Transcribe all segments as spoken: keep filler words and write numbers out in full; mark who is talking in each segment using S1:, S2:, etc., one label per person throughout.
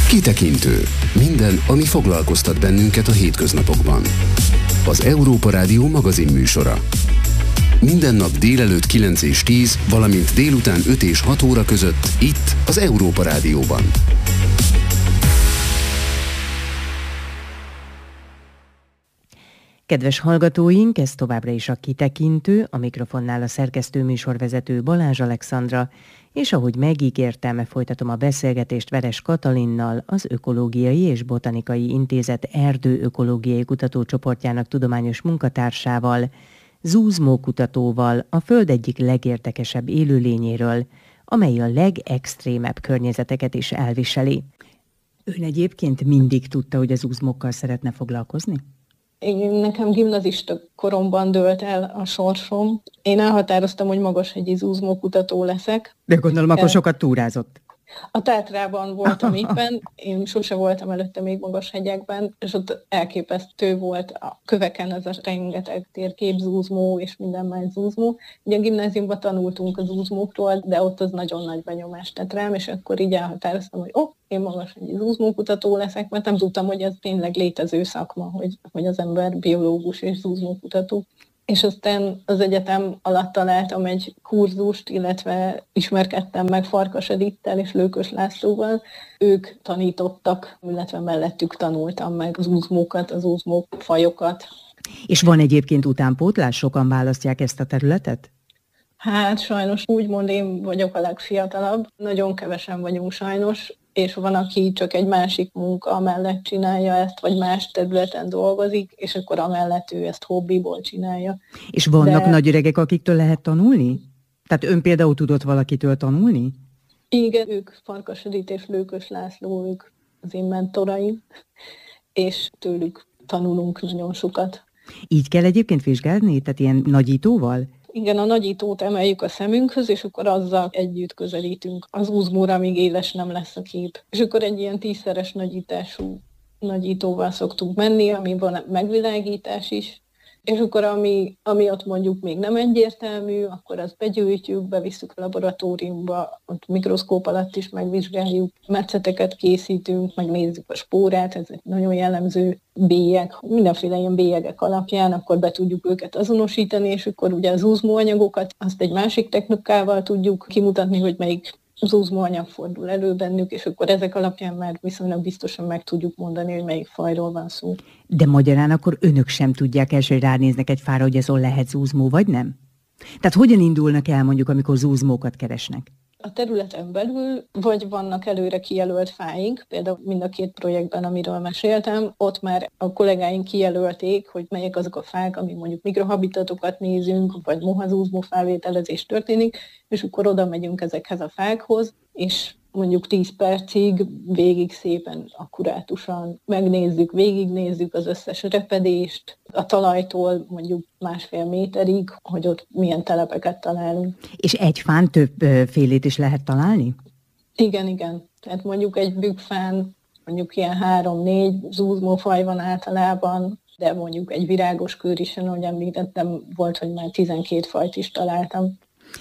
S1: Kitekintő. Minden, ami foglalkoztat bennünket a hétköznapokban. Az Európa Rádió magazinműsora. Minden nap délelőtt kilenc és tíz, valamint délután öt és hat óra között itt az Európa Rádióban.
S2: Kedves hallgatóink, ez továbbra is a Kitekintő, a mikrofonnál a szerkesztő műsorvezető Balázs Alexandra, és ahogy megígértem, folytatom a beszélgetést Veres Katalinnal, az Ökológiai és Botanikai Intézet erdőökológiai kutatócsoportjának tudományos munkatársával, Zuzmó kutatóval, a Föld egyik legérdekesebb élőlényéről, amely a legextrémebb környezeteket is elviseli. Ön egyébként mindig tudta, hogy az zuzmókkal szeretne foglalkozni?
S3: Én, nekem gimnazista koromban dőlt el a sorsom. Én elhatároztam, hogy magashegyi zuzmókutató leszek.
S2: De gondolom, akkor sokat túrázott.
S3: A Tátrában voltam éppen, én sose voltam előtte még magashegyekben, és ott elképesztő volt a köveken ez a rengeteg térkép, zuzmó és minden más zuzmó. Ugye a gimnáziumban tanultunk a zuzmókról, de ott az nagyon nagy benyomást tett rám, és akkor így elhatároztam, hogy ó, oh, én magashegyi zuzmókutató leszek, mert nem tudtam, hogy ez tényleg létező szakma, hogy, hogy az ember biológus és zuzmókutató. És aztán az egyetem alatt találtam egy kurzust, illetve ismerkedtem meg Farkas Edittel és Lőkös Lászlóval. Ők tanítottak, illetve mellettük tanultam meg az zuzmókat, az zuzmó fajokat.
S2: És van egyébként utánpótlás? Sokan választják ezt a területet?
S3: Hát sajnos úgymond én vagyok a legfiatalabb. Nagyon kevesen vagyunk sajnos, és van, aki csak egy másik munka mellett csinálja ezt, vagy más területen dolgozik, és akkor amellett ő ezt hobbiból csinálja.
S2: És vannak
S3: De...
S2: nagy öregek, akiktől lehet tanulni? Tehát ön például tudott valakitől tanulni?
S3: Igen, ők Farkas Edit és Lőkös László, ők az én mentoraim, és tőlük tanulunk nagyon sokat.
S2: Így kell egyébként vizsgálni? Tehát ilyen nagyítóval?
S3: Igen, a nagyítót emeljük a szemünkhöz, és akkor azzal együtt közelítünk az zuzmóra, amíg éles nem lesz a kép. És akkor egy ilyen tízszeres nagyítású nagyítóval szoktunk menni, ami van megvilágítás is, és akkor ami, ami ott mondjuk még nem egyértelmű, akkor azt begyűjtjük, bevisszük a laboratóriumba, ott mikroszkóp alatt is megvizsgáljuk, metszeteket készítünk, megnézzük a spórát, ez egy nagyon jellemző bélyeg, mindenféle ilyen bélyegek alapján, akkor be tudjuk őket azonosítani, és akkor ugye az zuzmóanyagokat, azt egy másik technikával tudjuk kimutatni, hogy melyik zuzmóanyag fordul elő bennük, és akkor ezek alapján már viszonylag biztosan meg tudjuk mondani, hogy melyik fajról van szó.
S2: De magyarán akkor önök sem tudják első, hogy ránéznek egy fára, hogy azon lehet zuzmó, vagy nem? Tehát hogyan indulnak el mondjuk, amikor zuzmókat keresnek?
S3: A területen belül, vagy vannak előre kijelölt fáink, például mind a két projektben, amiről meséltem, ott már a kollégáink kijelölték, hogy melyek azok a fák, ami mondjuk mikrohabitatokat nézünk, vagy mohazúzmó felvételezés történik, és akkor oda megyünk ezekhez a fákhoz, és mondjuk tíz percig végig szépen akkurátusan megnézzük, végignézzük az összes repedést, a talajtól mondjuk másfél méterig, hogy ott milyen telepeket találunk.
S2: És egy fán több félét is lehet találni?
S3: Igen, igen. Tehát mondjuk egy bükkfán, mondjuk ilyen három-négy zuzmófaj van általában, de mondjuk egy virágos kőrisen, ahogy említettem, volt, hogy már tizenkét fajt is találtam.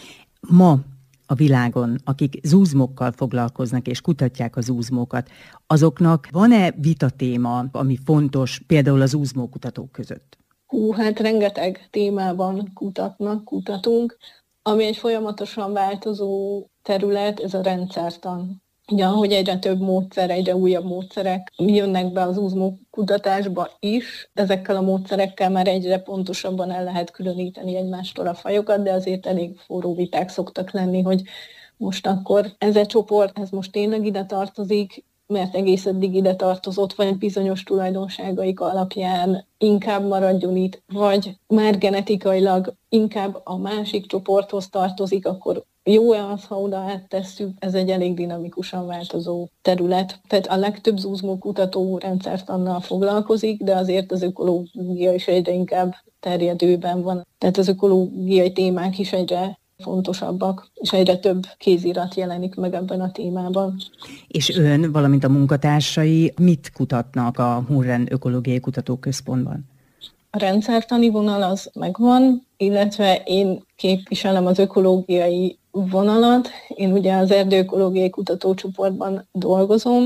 S2: Ma a világon, akik zuzmókkal foglalkoznak és kutatják a zuzmókat, azoknak van-e vitatéma, ami fontos például az zuzmókutatók között?
S3: Hú, hát rengeteg témában kutatnak, kutatunk. Ami egy folyamatosan változó terület, ez a rendszertan. Ugye, hogy egyre több módszer, egyre újabb módszerek jönnek be az zuzmó kutatásba is. Ezekkel a módszerekkel már egyre pontosabban el lehet különíteni egymástól a fajokat, de azért elég forró viták szoktak lenni, hogy most akkor ez a csoport, ez most tényleg ide tartozik, mert egész eddig ide tartozott, vagy bizonyos tulajdonságaik alapján inkább maradjon itt, vagy már genetikailag inkább a másik csoporthoz tartozik, akkor jó-e az, ha oda áttesszük? Ez egy elég dinamikusan változó terület. Tehát a legtöbb zuzmó kutató rendszertannal foglalkozik, de azért az ökológia is egyre inkább terjedőben van. Tehát az ökológiai témák is egyre fontosabbak, és egyre több kézirat jelenik meg ebben a témában.
S2: És ön, valamint a munkatársai mit kutatnak a Hurren Ökológiai Kutatóközpontban?
S3: A rendszertani vonal az megvan, illetve én képviselem az ökológiai vonalat. Én ugye az erdőökológiai kutatócsoportban dolgozom,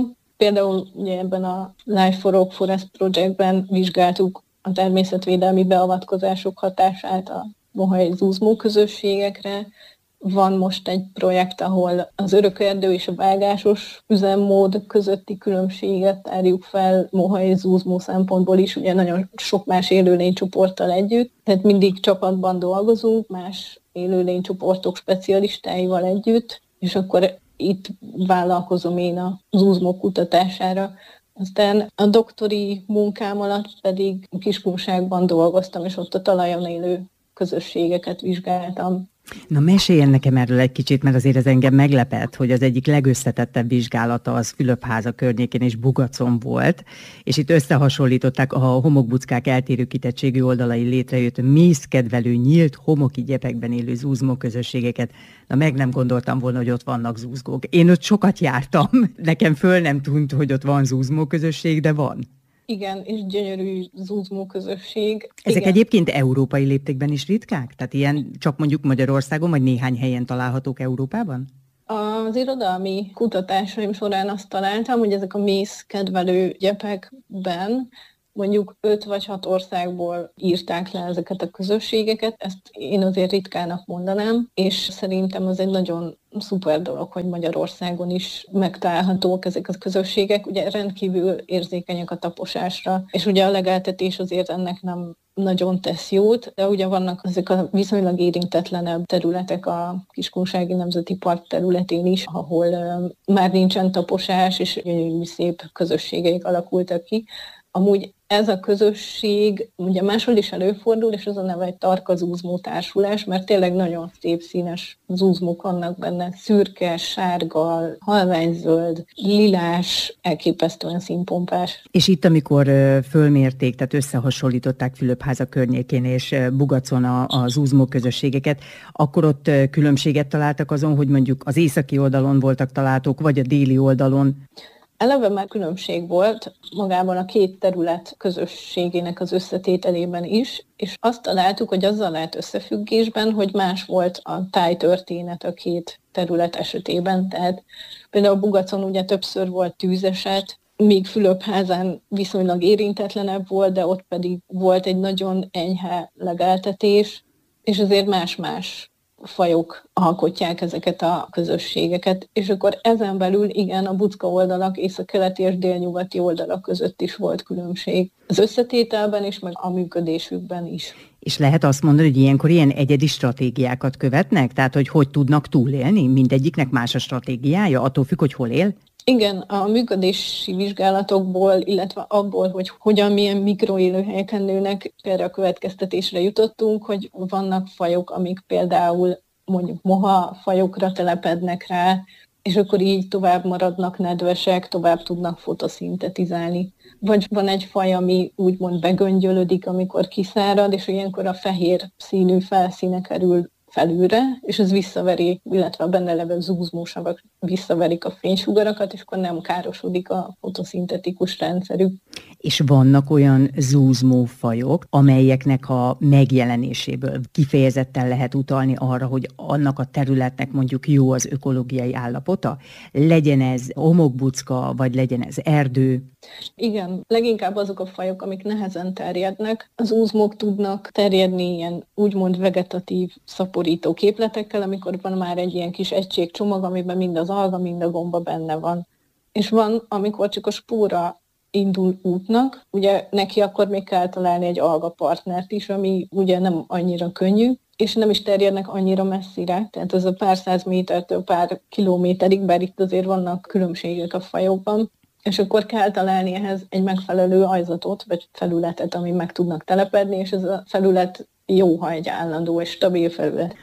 S3: Például ugye ebben a Life for Oak Forest Projectben vizsgáltuk a természetvédelmi beavatkozások hatását a mohai zúzmó közösségekre. Van most egy projekt, ahol az örökerdő és a vágásos üzemmód közötti különbséget tárjuk fel mohai zúzmó szempontból is, ugye nagyon sok más élőlénycsoporttal együtt, tehát mindig csapatban dolgozunk, más élőlénycsoportok specialistáival együtt, és akkor itt vállalkozom én a zúzmók kutatására. Aztán a doktori munkám alatt pedig Kiskunságban dolgoztam, és ott a talajon élő közösségeket vizsgáltam.
S2: Na, meséljen nekem erről egy kicsit, mert azért ez engem meglepett, hogy az egyik legösszetettebb vizsgálata az Fülöpháza környékén és Bugacon volt, és itt összehasonlították a homokbuckák eltérő kitettségű oldalai létrejött mészkedvelő, nyílt homoki gyepekben élő zúzmó közösségeket. Na, meg nem gondoltam volna, hogy ott vannak zúzgók. Én ott sokat jártam, nekem föl nem tűnt, hogy ott van zúzmó közösség, de van.
S3: Igen, és gyönyörű zúzmó közösség.
S2: Ezek
S3: Igen.
S2: egyébként európai léptékben is ritkák? Tehát ilyen csak mondjuk Magyarországon, vagy néhány helyen találhatók Európában?
S3: Az irodalmi kutatásaim során azt találtam, hogy ezek a mészkedvelő gyepekben mondjuk öt vagy hat országból írták le ezeket a közösségeket, ezt én azért ritkának mondanám, és szerintem az egy nagyon szuper dolog, hogy Magyarországon is megtalálhatók ezek a közösségek, ugye rendkívül érzékenyek a taposásra, és ugye a legeltetés azért ennek nem nagyon tesz jót, de ugye vannak ezek a viszonylag érintetlenebb területek a Kiskunsági Nemzeti Park területén is, ahol uh, már nincsen taposás, és gyönyörű szép közösségeik alakultak ki. Amúgy ez a közösség ugye máshol is előfordul, és az a neve egy Tarka Zúzmó Társulás, mert tényleg nagyon szép színes zúzmók vannak benne, szürke, sárga, halványzöld, lilás, elképesztően színpompás.
S2: És itt, amikor fölmérték, tehát összehasonlították Fülöpháza környékén és Bugacon a, a zúzmó közösségeket, akkor ott különbséget találtak azon, hogy mondjuk az északi oldalon voltak találhatók, vagy a déli oldalon?
S3: Eleve már különbség volt magában a két terület közösségének az összetételében is, és azt találtuk, hogy azzal lehet összefüggésben, hogy más volt a tájtörténet a két terület esetében. Tehát például Bugacon ugye többször volt tűzeset, míg Fülöpházán viszonylag érintetlenebb volt, de ott pedig volt egy nagyon enyhe legeltetés, és azért más-más fajok alkotják ezeket a közösségeket, és akkor ezen belül igen, a bucka oldalak északkeleti és délnyugati oldalak között is volt különbség. Az összetételben is, meg a működésükben is.
S2: És lehet azt mondani, hogy ilyenkor ilyen egyedi stratégiákat követnek? Tehát, hogy hogy tudnak túlélni? Mindegyiknek más a stratégiája, attól függ, hogy hol él?
S3: Igen, a működési vizsgálatokból, illetve abból, hogy hogyan, milyen mikroélőhelyeken nőnek, erre a következtetésre jutottunk, hogy vannak fajok, amik például mondjuk moha fajokra telepednek rá, és akkor így tovább maradnak nedvesek, tovább tudnak fotoszintetizálni. Vagy van egy faj, ami úgymond begöngyölödik, amikor kiszárad, és ilyenkor a fehér színű felszíne kerül felülre, és ez visszaveri, illetve a benne levő zúzmósavak visszaverik a fénysugarakat, és akkor nem károsodik a fotoszintetikus rendszerük.
S2: És vannak olyan zúzmófajok, amelyeknek a megjelenéséből kifejezetten lehet utalni arra, hogy annak a területnek mondjuk jó az ökológiai állapota? Legyen ez homokbucka, vagy legyen ez erdő?
S3: Igen, leginkább azok a fajok, amik nehezen terjednek. Az zúzmók tudnak terjedni ilyen úgymond vegetatív szaporító képletekkel, amikor van már egy ilyen kis egységcsomag, amiben mind az alga, mind a gomba benne van. És van, amikor csak a spóra indul útnak, ugye neki akkor még kell találni egy alga partnert is, ami ugye nem annyira könnyű, és nem is terjednek annyira messzire, tehát ez a pár száz métertől pár kilométerig, bár itt azért vannak különbségek a fajokban, és akkor kell találni ehhez egy megfelelő ajzatot, vagy felületet, ami meg tudnak telepedni, és ez a felület jó, ha egy állandó és stabil felület.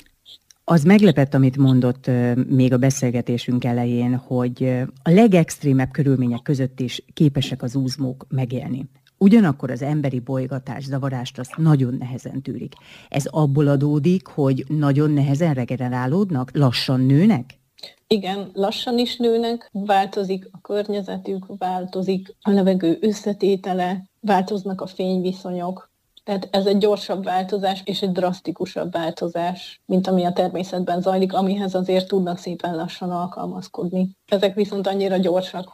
S2: Az meglepett, amit mondott még a beszélgetésünk elején, hogy a legextrémebb körülmények között is képesek az zúzmók megélni. Ugyanakkor az emberi bolygatás, zavarást azt nagyon nehezen tűrik. Ez abból adódik, hogy nagyon nehezen regenerálódnak, lassan nőnek?
S3: Igen, lassan is nőnek, változik a környezetük, változik a levegő összetétele, változnak a fényviszonyok. Tehát ez egy gyorsabb változás és egy drasztikusabb változás, mint ami a természetben zajlik, amihez azért tudnak szépen lassan alkalmazkodni. Ezek viszont annyira gyorsak, hogy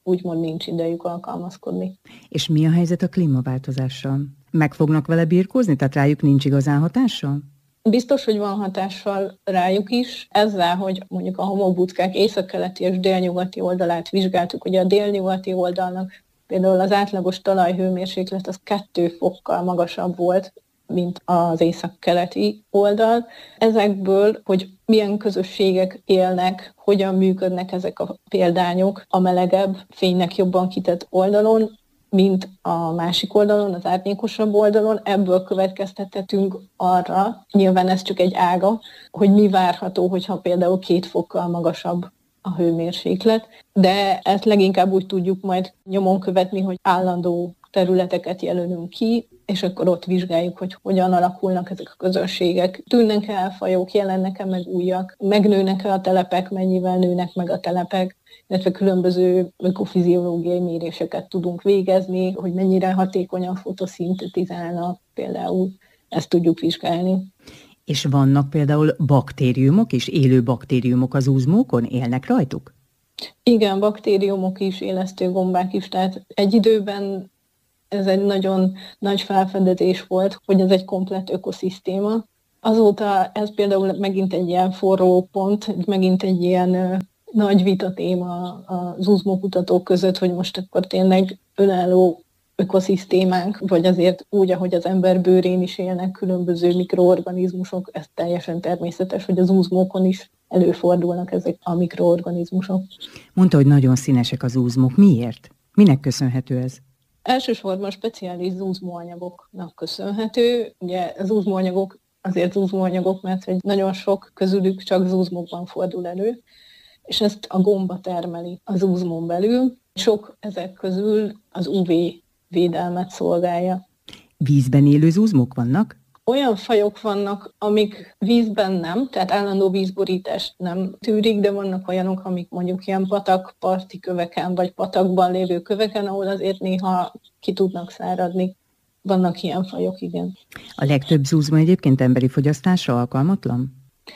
S3: úgymond nincs idejük alkalmazkodni.
S2: És mi a helyzet a klímaváltozással? Meg fognak vele birkózni, tehát rájuk nincs igazán hatással?
S3: Biztos, hogy van hatással rájuk is, ezzel, hogy mondjuk a homokbuckák északkeleti és délnyugati oldalát vizsgáltuk, ugye a délnyugati oldalnak például az átlagos talajhőmérséklet az kettő fokkal magasabb volt, mint az északkeleti oldal. Ezekből, hogy milyen közösségek élnek, hogyan működnek ezek a példányok a melegebb, fénynek jobban kitett oldalon, mint a másik oldalon, az árnyékosabb oldalon, ebből következtethetünk arra, nyilván ez csak egy ága, hogy mi várható, hogyha például két fokkal magasabb a hőmérséklet, de ezt leginkább úgy tudjuk majd nyomon követni, hogy állandó területeket jelölünk ki, és akkor ott vizsgáljuk, hogy hogyan alakulnak ezek a közösségek. Tűnnek-e el fajok, jelennek-e meg újak, megnőnek-e a telepek, mennyivel nőnek meg a telepek, illetve különböző ökofiziológiai méréseket tudunk végezni, hogy mennyire hatékonyan fotoszintetizálnak például, ezt tudjuk vizsgálni.
S2: És vannak például baktériumok és élő baktériumok az uzmókon, élnek rajtuk?
S3: Igen, baktériumok is, élesztő gombák is, tehát egy időben ez egy nagyon nagy felfedezés volt, hogy ez egy komplett ökoszisztéma. Azóta ez például megint egy ilyen forró pont, megint egy ilyen nagy vita téma az uzmókutatók között, hogy most akkor tényleg önálló ökoszisztémánk, vagy azért úgy, ahogy az ember bőrén is élnek különböző mikroorganizmusok, ez teljesen természetes, hogy az uzmókon is előfordulnak ezek a mikroorganizmusok.
S2: Mondta, hogy nagyon színesek az uzmók. Miért? Minek köszönhető ez?
S3: Elsősorban speciális zúzmóanyagoknak köszönhető. Ugye az zúzmóanyagok azért zúzmóanyagok, mert hogy nagyon sok közülük csak zúzmókban fordul elő, és ezt a gomba termeli az uzmón belül. Sok ezek közül az ú vé védelmet szolgálja.
S2: Vízben élő zúzmók vannak?
S3: Olyan fajok vannak, amik vízben nem, tehát állandó vízborítást nem tűrik, de vannak olyanok, amik mondjuk ilyen patakparti köveken, vagy patakban lévő köveken, ahol azért néha ki tudnak száradni. Vannak ilyen fajok, igen.
S2: A legtöbb zúzmó egyébként emberi fogyasztásra alkalmatlan?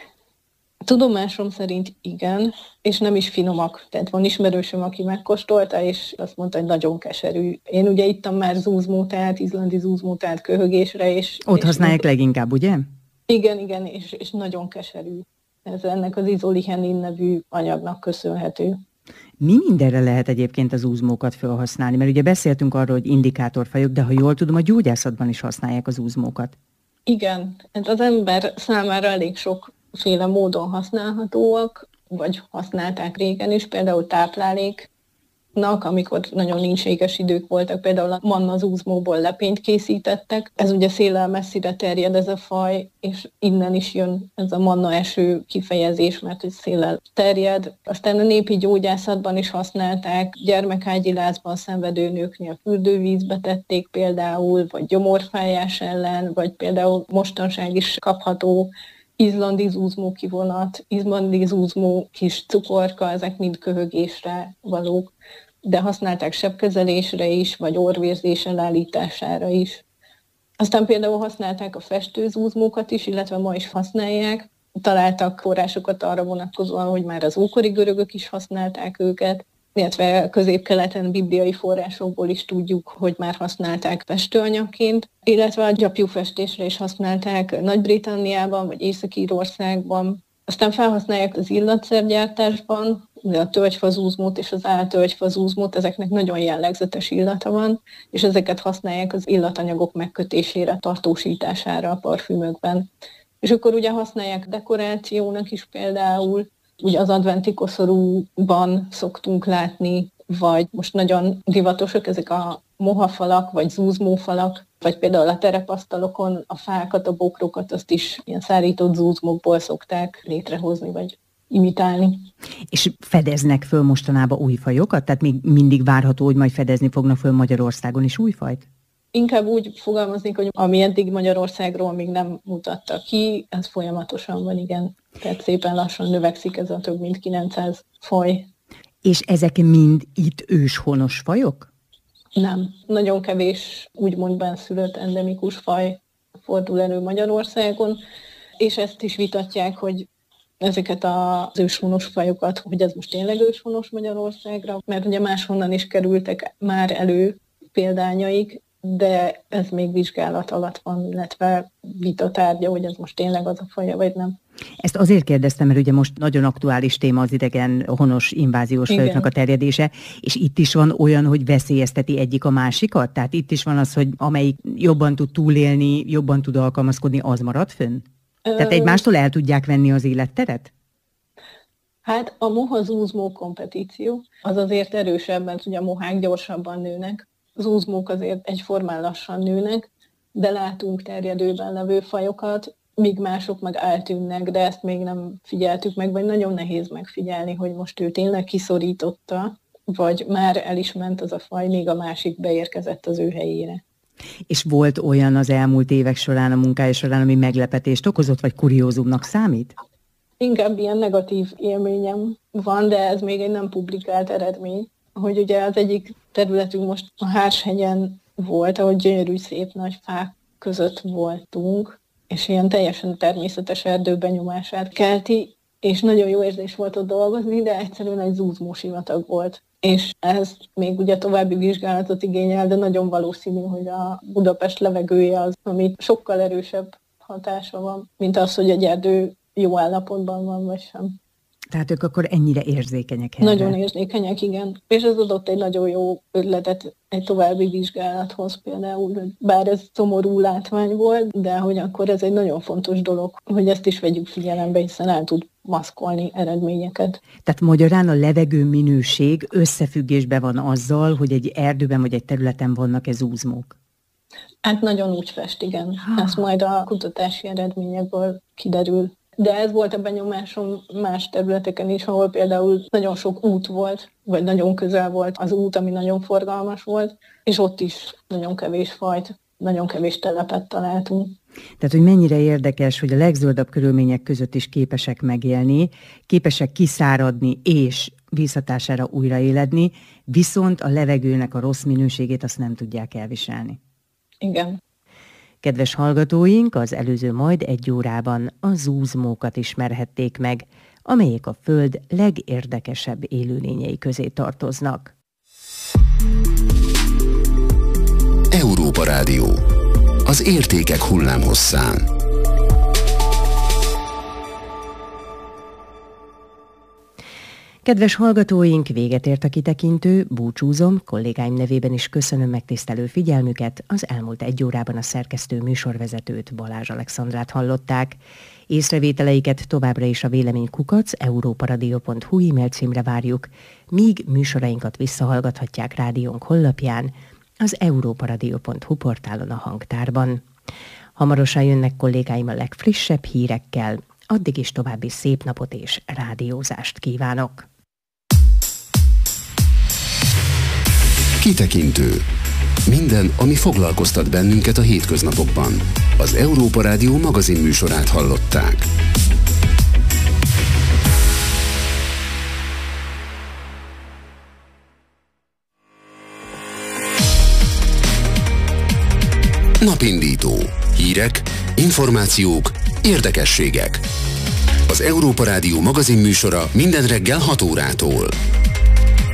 S3: Tudomásom szerint igen, és nem is finomak. Tehát van ismerősöm, aki megkóstolta, és azt mondta, hogy nagyon keserű. Én ugye ittam már zúzmótát, izlandi zúzmótát köhögésre, és...
S2: Ott
S3: és
S2: használják nem... leginkább, ugye?
S3: Igen, igen, és, és nagyon keserű. Ez ennek az izolihenin nevű anyagnak köszönhető.
S2: Mi mindenre lehet egyébként az uzmókat felhasználni? Mert ugye beszéltünk arról, hogy indikátorfajok, de ha jól tudom, a gyógyászatban is használják az uzmókat.
S3: Igen, ez az ember számára elég sokféle módon használhatóak, vagy használták régen is, például tápláléknak, amikor nagyon nincs éges idők voltak, például a manna zúzmóból lepényt készítettek. Ez ugye széllel messzire terjed ez a faj, és innen is jön ez a manna eső kifejezés, mert hogy széllel terjed. Aztán a népi gyógyászatban is használták, gyermekágyi lázban szenvedő nőknél fürdővízbe tették például, vagy gyomorfájás ellen, vagy például mostanság is kapható izlandi zúzmó kivonat, izlandi zúzmó kis cukorka, ezek mind köhögésre valók, de használták sebkezelésre is, vagy orrvérzés elállítására is. Aztán például használták a festőzúzmókat is, illetve ma is használják. Találtak forrásokat arra vonatkozóan, hogy már az ókori görögök is használták őket, illetve közép-keleten bibliai forrásokból is tudjuk, hogy már használták festőanyagként, illetve a gyapjúfestésre is használták Nagy-Britanniában vagy Észak-Írországban. Aztán felhasználják az illatszergyártásban, a tölgyfazúzmót és az áltölgyfazúzmót, ezeknek nagyon jellegzetes illata van, és ezeket használják az illatanyagok megkötésére, tartósítására a parfümökben. És akkor ugye használják dekorációnak is például, ugye az adventi koszorúban szoktunk látni, vagy most nagyon divatosak ezek a mohafalak, vagy zúzmófalak, vagy például a terepasztalokon a fákat, a bokrokat, azt is ilyen szárított zúzmokból szokták létrehozni, vagy imitálni.
S2: És fedeznek föl mostanában új fajokat? Tehát még mindig várható, hogy majd fedezni fognak föl Magyarországon is új fajt?
S3: Inkább úgy fogalmaznék, hogy ami eddig Magyarországról még nem mutatta ki, ez folyamatosan van, igen. Tehát szépen lassan növekszik ez a több mint kilencszáz faj.
S2: És ezek mind itt őshonos fajok?
S3: Nem. Nagyon kevés úgymond benszülött endemikus faj fordul elő Magyarországon, és ezt is vitatják, hogy ezeket az őshonos fajokat, hogy ez most tényleg őshonos Magyarországra, mert ugye máshonnan is kerültek már elő példányaik, de ez még vizsgálat alatt van, illetve vitatárgya, hogy ez most tényleg az a faja, vagy nem.
S2: Ezt azért kérdeztem, mert ugye most nagyon aktuális téma az idegen honos inváziós
S3: Igen.
S2: fajoknak a terjedése, és itt is van olyan, hogy veszélyezteti egyik a másikat? Tehát itt is van az, hogy amelyik jobban tud túlélni, jobban tud alkalmazkodni, az marad fönn? Ö... Tehát egymástól el tudják venni az életteret?
S3: Hát a moha-zúzmó kompetíció az azért erősebb, mert ugye a mohák gyorsabban nőnek. Az úzmók azért egyformán lassan nőnek, de látunk terjedőben levő fajokat, míg mások meg eltűnnek, de ezt még nem figyeltük meg, vagy nagyon nehéz megfigyelni, hogy most ő tényleg kiszorította, vagy már el is ment az a faj, míg a másik beérkezett az ő helyére.
S2: És volt olyan az elmúlt évek során, a munkája során, ami meglepetést okozott, vagy kuriózumnak számít?
S3: Inkább ilyen negatív élményem van, de ez még egy nem publikált eredmény, hogy ugye az egyik területünk most a Hárshegyen volt, ahogy gyönyörű, szép nagy fák között voltunk, és ilyen teljesen természetes erdőbenyomását kelti, és nagyon jó érzés volt ott dolgozni, de egyszerűen egy zúzmó sivatag volt. És ez még ugye további vizsgálatot igényel, de nagyon valószínű, hogy a Budapest levegője az, amit sokkal erősebb hatása van, mint az, hogy egy erdő jó állapotban van, vagy sem.
S2: Tehát ők akkor ennyire érzékenyek erre?
S3: Nagyon érzékenyek, igen. És ez adott egy nagyon jó ötletet egy további vizsgálathoz például, hogy bár ez szomorú látvány volt, de hogy akkor ez egy nagyon fontos dolog, hogy ezt is vegyük figyelembe, hiszen el tud maszkolni eredményeket.
S2: Tehát magyarán a levegő minőség összefüggésben van azzal, hogy egy erdőben vagy egy területen vannak-e zúzmók?
S3: Hát nagyon úgy fest, igen. Ez majd a kutatási eredményekből kiderül. De ez volt a benyomásom más területeken is, ahol például nagyon sok út volt, vagy nagyon közel volt az út, ami nagyon forgalmas volt, és ott is nagyon kevés fajt, nagyon kevés telepet találtunk.
S2: Tehát, hogy mennyire érdekes, hogy a legzöldabb körülmények között is képesek megélni, képesek kiszáradni és vízhatására újraéledni, viszont a levegőnek a rossz minőségét azt nem tudják elviselni.
S3: Igen.
S2: Kedves hallgatóink, az előző majd egy órában a zúzmókat ismerhették meg, amelyek a Föld legérdekesebb élőlényei közé tartoznak.
S1: Európa Rádió. Az értékek hullámhosszán.
S2: Kedves hallgatóink, véget ért a kitekintő, búcsúzom, kollégáim nevében is köszönöm megtisztelő figyelmüket, az elmúlt egy órában a szerkesztő műsorvezetőt, Balázs Alexandrát hallották. Észrevételeiket továbbra is a véleménykukac európaradio pont hu e-mail címre várjuk, míg műsorainkat visszahallgathatják rádiónk honlapján, az európaradio pont hu portálon a hangtárban. Hamarosan jönnek kollégáim a legfrissebb hírekkel, addig is további szép napot és rádiózást kívánok!
S1: Kitekintő. Minden, ami foglalkoztat bennünket a hétköznapokban. Az Európa Rádió magazin műsorát hallották. Napindító. Hírek, információk, érdekességek. Az Európa Rádió magazin műsora minden reggel hat órától.